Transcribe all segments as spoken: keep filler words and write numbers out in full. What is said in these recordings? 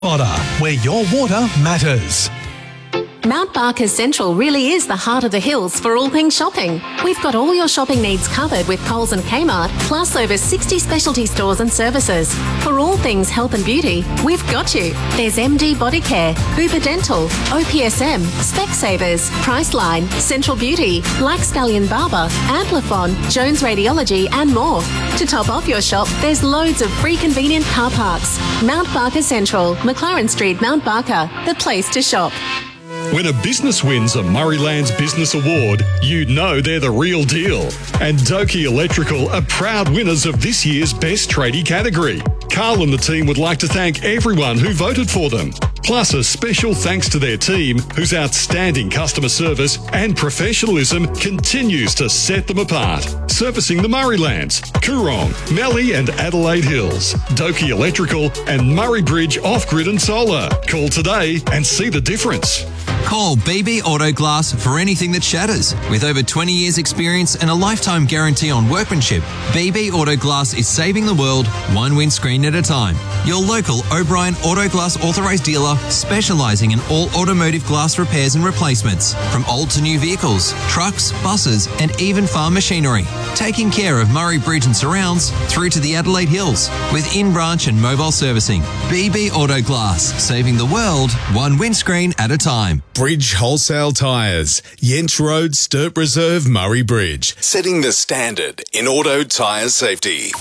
Water, where your water matters. Mount Barker Central really is the heart of the hills for all things shopping. We've got all your shopping needs covered with Coles and Kmart, plus over sixty specialty stores and services. For all things health and beauty, we've got you. There's M D Body Care, Hooper Dental, O P S M, Specsavers, Priceline, Central Beauty, Black Stallion Barber, Amplifon, Jones Radiology and more. To top off your shop, there's loads of free convenient car parks. Mount Barker Central, McLaren Street, Mount Barker, the place to shop. When a business wins a Murraylands Business Award, you know they're the real deal. And Doki Electrical are proud winners of this year's Best Tradie category. Carl and the team would like to thank everyone who voted for them. Plus a special thanks to their team, whose outstanding customer service and professionalism continues to set them apart. Servicing the Murraylands, Coorong, Mallee and Adelaide Hills. Doki Electrical and Murray Bridge Off-Grid and Solar. Call today and see the difference. Call B B Auto Glass for anything that shatters. With over twenty years experience and a lifetime guarantee on workmanship, B B Auto Glass is saving the world one windscreen at a time. Your local O'Brien Auto Glass authorised dealer specialising in all automotive glass repairs and replacements, from old to new vehicles, trucks, buses and even farm machinery. Taking care of Murray Bridge and surrounds through to the Adelaide Hills with in-branch and mobile servicing. B B Auto Glass, saving the world one windscreen at a time. Bridge Wholesale Tyres, Yent Road, Sturt Reserve, Murray Bridge. Setting the standard in auto tyre safety.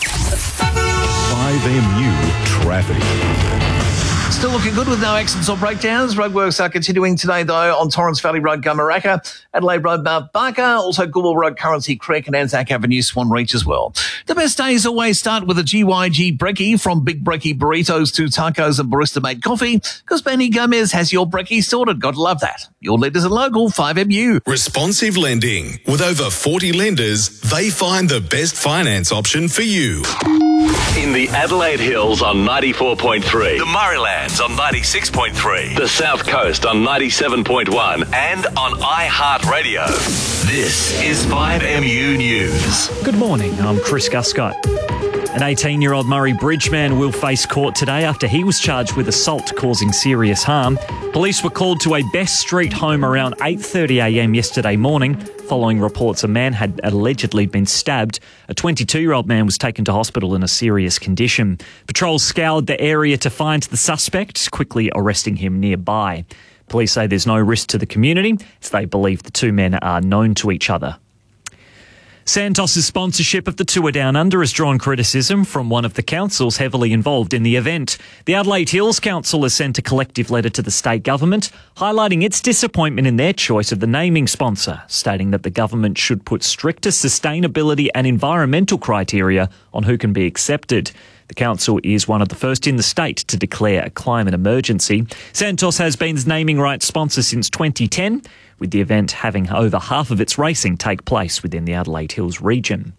five M U Traffic. Still looking good with no accidents or breakdowns. Roadworks are continuing today, though, on Torrens Valley Road, Gummeraka, Adelaide Road, Mount Barker, also Goulburn Road, Currency Creek and Anzac Avenue, Swan Reach as well. The best days always start with a G Y G brekkie, from big brekkie burritos to tacos and barista-made coffee, because Benny Gomez has your brekkie sorted. Got to love that. Your lenders are local, five M U. Responsive lending. With over forty lenders, they find the best finance option for you. In the Adelaide Hills on ninety-four point three, the Murraylands on ninety-six point three, the South Coast on ninety-seven point one, and on iHeartRadio. This is five M U News. Good morning, I'm Chris Guscott. An eighteen-year-old Murray Bridge man will face court today after he was charged with assault causing serious harm. Police were called to a Best Street home around eight thirty a m yesterday morning, following reports a man had allegedly been stabbed. A twenty-two-year-old man was taken to hospital in a serious condition. Patrols scoured the area to find the suspect, quickly arresting him nearby. Police say there's no risk to the community, as they believe the two men are known to each other. Santos' sponsorship of the Tour Down Under has drawn criticism from one of the councils heavily involved in the event. The Adelaide Hills Council has sent a collective letter to the state government, highlighting its disappointment in their choice of the naming sponsor, stating that the government should put stricter sustainability and environmental criteria on who can be accepted. The council is one of the first in the state to declare a climate emergency. Santos has been the naming rights sponsor since twenty ten, with the event having over half of its racing take place within the Adelaide Hills region.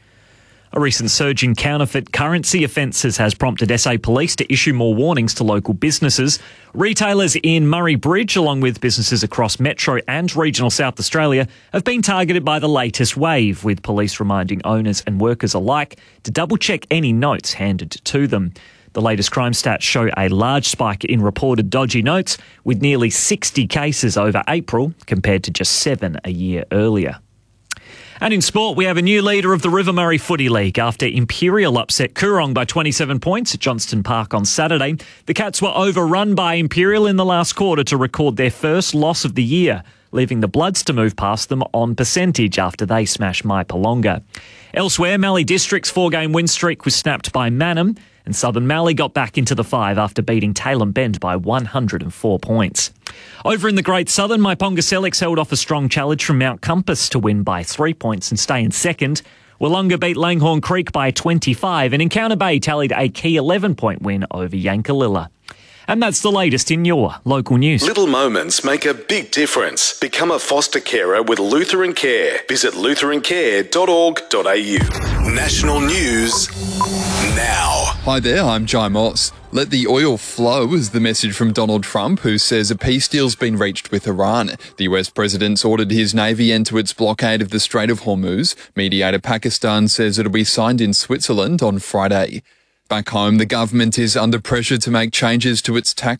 A recent surge in counterfeit currency offences has prompted S A Police to issue more warnings to local businesses. Retailers in Murray Bridge, along with businesses across Metro and regional South Australia, have been targeted by the latest wave, with police reminding owners and workers alike to double-check any notes handed to them. The latest crime stats show a large spike in reported dodgy notes, with nearly sixty cases over April, compared to just seven a year earlier. And in sport, we have a new leader of the River Murray Footy League after Imperial upset Coorong by twenty-seven points at Johnston Park on Saturday. The Cats were overrun by Imperial in the last quarter to record their first loss of the year, leaving the Bloods to move past them on percentage after they smashed Maipalonga. Elsewhere, Mallee District's four-game win streak was snapped by Mannum, and Southern Mallee got back into the five after beating Tailem Bend by one hundred four points. Over in the Great Southern, Maiponga Selix held off a strong challenge from Mount Compass to win by three points and stay in second. Wollonga beat Langhorne Creek by twenty-five, and Encounter Bay tallied a key eleven-point win over Yankalilla. And that's the latest in your local news. Little moments make a big difference. Become a foster carer with Lutheran Care. Visit lutheran care dot org dot a u. National news now. Hi there, I'm Jai Moss. Let the oil flow is the message from Donald Trump, who says a peace deal's been reached with Iran. The U S president's ordered his navy end to its blockade of the Strait of Hormuz. Mediator Pakistan says it'll be signed in Switzerland on Friday. Back home, the government is under pressure to make changes to its tax